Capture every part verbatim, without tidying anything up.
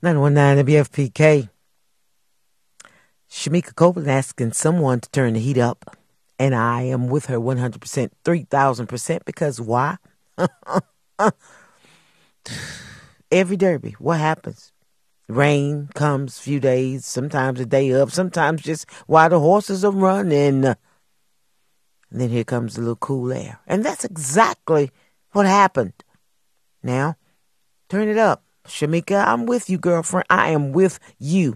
nine one nine W F P K. Shamika Copeland asking someone to turn the heat up. And I am with her one hundred percent, three thousand percent. Because why? Every derby, what happens? Rain comes a few days, sometimes a day up, sometimes just while the horses are running. And then here comes a little cool air. And that's exactly what happened. Now, turn it up. Shamika, I'm with you, girlfriend. I am with you.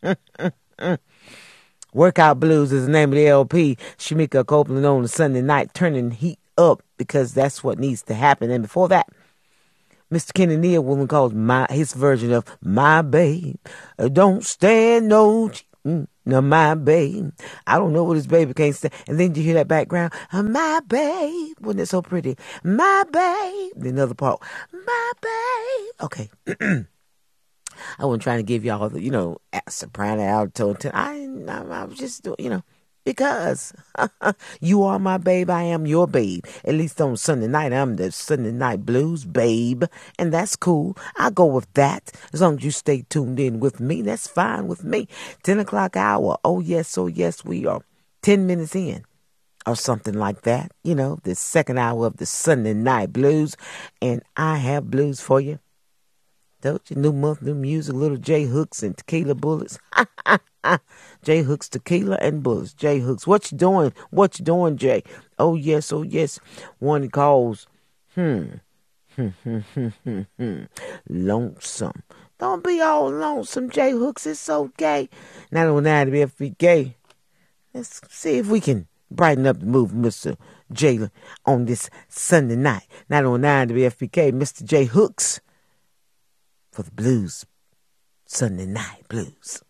Workout Blues is the name of the L P. Shamika Copeland on a Sunday night, turning heat up because that's what needs to happen. And before that, Mister Kenny Neal will call my his version of My Babe. Don't stand no cheating. No, my babe. I don't know what his baby can't stand. And then you hear that background. My babe. Wasn't it so pretty? My babe. The another part. My babe. Okay. I wasn't trying to give y'all the, you know, soprano, alto. I, I, I was just doing, you know, because you are my babe. I am your babe. At least on Sunday night, I'm the Sunday night blues babe. And that's cool. I'll go with that. As long as you stay tuned in with me, that's fine with me. ten o'clock hour. Oh, yes. Oh, yes, we are ten minutes in or something like that. You know, the second hour of the Sunday night blues. And I have blues for you. Don't you? New month, new music, little J Hooks and Tequila Bullets. J Hooks, Tequila and Bullets. J Hooks, what you doing? What you doing, Jay? Oh, yes, oh, yes. One calls, hmm, hmm, hmm, hmm, hmm, hmm, lonesome. Don't be all lonesome, J Hooks. It's okay. nine oh nine to be F B K. Let's see if we can brighten up the mood, Mister J, on this Sunday night. nine oh nine to be F B K, Mister J Hooks. For the blues, Sunday night blues.